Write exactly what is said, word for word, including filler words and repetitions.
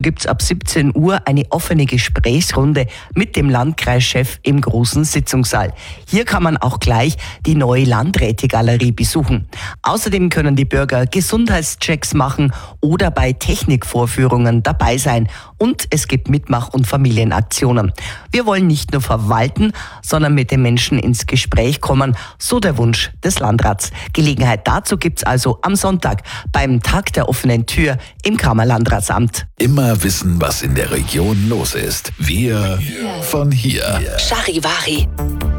gibt es ab siebzehn Uhr eine offene Gesprächsrunde mit dem Landkreischef im großen Sitzungssaal. Hier kann man auch gleich die neue Landrätegalerie besuchen. Außerdem können die Bürger Gesundheitschecks machen oder bei Technikvorführungen dabei sein. Und es gibt Mitmach- und Familienaktionen. Wir wollen nicht nur verwalten, sondern mit den Menschen ins Gespräch kommen, so der Wunsch des Landrats. Gelegenheit dazu gibt's also am Sonntag beim Tag der offenen Tür im Kammerlandratsamt. Immer wissen, was in der Region los ist. Wir von hier. Charivari.